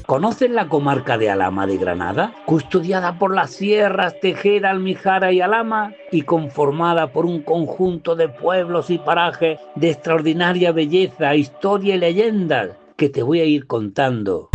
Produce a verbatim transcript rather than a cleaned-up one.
¿Conoces la comarca de Alhama de Granada? Custodiada por las sierras Tejera, Almijara y Alhama y conformada por un conjunto de pueblos y parajes de extraordinaria belleza, historia y leyendas que te voy a ir contando